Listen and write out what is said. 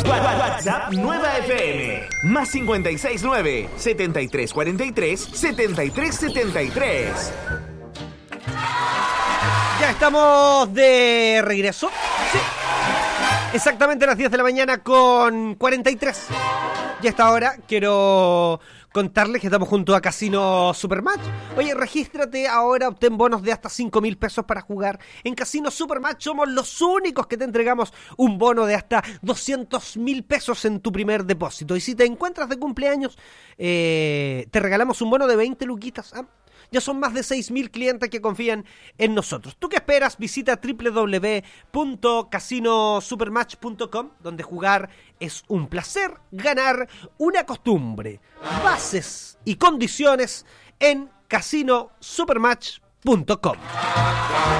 WhatsApp Nueva FM. Más 569 7343 7373. Ya estamos de regreso. Sí. Exactamente a las 10 de la mañana con 43. Y a esta hora quiero contarles que estamos junto a Casino Supermatch. Oye, regístrate ahora, obtén bonos de hasta 5,000 pesos para jugar. En Casino Supermatch somos los únicos que te entregamos un bono de hasta 200,000 pesos en tu primer depósito. Y si te encuentras de cumpleaños, te regalamos un bono de 20 luquitas. Ya son más de 6,000 clientes que confían en nosotros. ¿Tú qué esperas? Visita www.casinosupermatch.com, donde jugar es un placer, ganar una costumbre. Bases y condiciones en casinosupermatch.com.